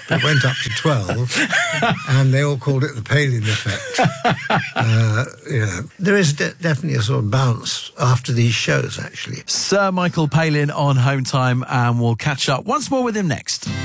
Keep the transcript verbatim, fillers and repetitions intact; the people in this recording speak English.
It went up to twelve, and they all called it the Palin effect. Uh, you know, there is de- definitely a sort of bounce after these shows, actually. Sir Michael Palin on Home Time, and we'll catch up once more with him next.